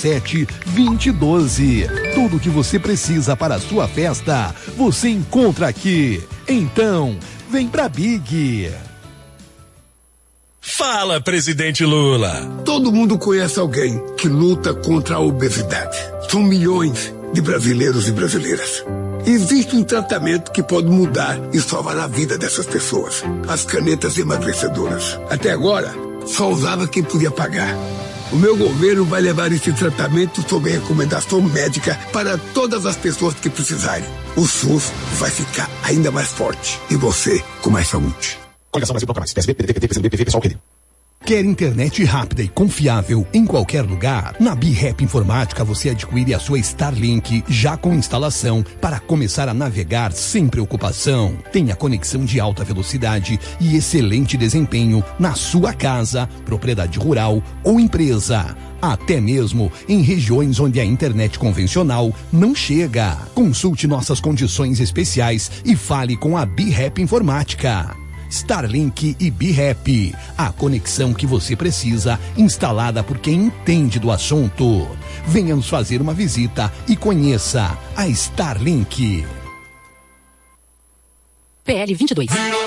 372012. Tudo o que você precisa para a sua festa, você encontra aqui. Então, vem pra Big. Fala, presidente Lula. Todo mundo conhece alguém que luta contra a obesidade. São milhões de brasileiros e brasileiras. Existe um tratamento que pode mudar e salvar a vida dessas pessoas. As canetas emagrecedoras. Até agora, só usava quem podia pagar. O meu governo vai levar esse tratamento sob recomendação médica para todas as pessoas que precisarem. O SUS vai ficar ainda mais forte. E você, com mais saúde. Coligação Brasil Toca Mais. PSB, PDT, PT, PCdoB, PV, pessoal, QD. Quer internet rápida e confiável em qualquer lugar? Na BeRap Informática você adquire a sua Starlink já com instalação para começar a navegar sem preocupação. Tenha conexão de alta velocidade e excelente desempenho na sua casa, propriedade rural ou empresa. Até mesmo em regiões onde a internet convencional não chega. Consulte nossas condições especiais e fale com a BeRap Informática. Starlink e BeRap, a conexão que você precisa, instalada por quem entende do assunto. Venha nos fazer uma visita e conheça a Starlink. PL 22.